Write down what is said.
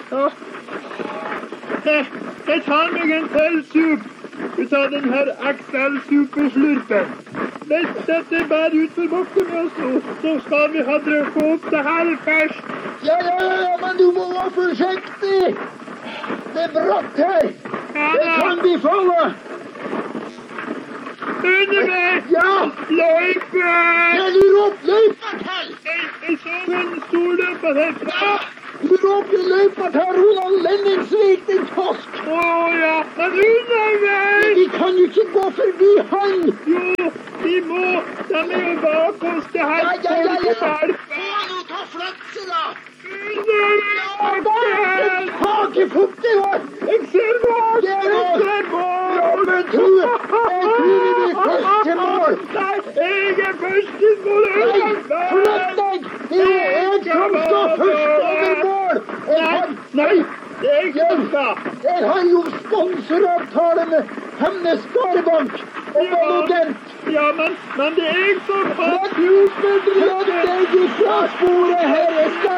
Ja. Jeg tar meg en til sup ut av den her XL-superslurpen. Dette er bare utfor bakken med oss nå. Så skal vi ha drøkket opp det her først. Ja, men du må være forsiktig. Det er bratt her. Det kan bli farlig. Under meg! Ja! Løype! Ja, du råper løypa til! Jeg så en stor løype herfra. Ja! Du råper løypa til Roland Lenningsvik, din tosk! Ja, men under meg! Vi kan jo ikke gå forbi han! Jo, vi må. De er jo bak oss, det her folkevalg. Få nå ta flatse, da! Under meg! Taket fuktig år! Jeg ser bak! Jeg ser bak! Ja, men jeg tror vi blir først til mål! Nei, jeg er først til mål! Flytt deg! Det er jeg som står først over mål! Nei, det er jeg som skal. Jeg har jo sponsoravtale med Hemnes Sparebank og Valodent. Ja, men det er jeg som har... Men du skal dra deg ifra sporet her! Jeg skal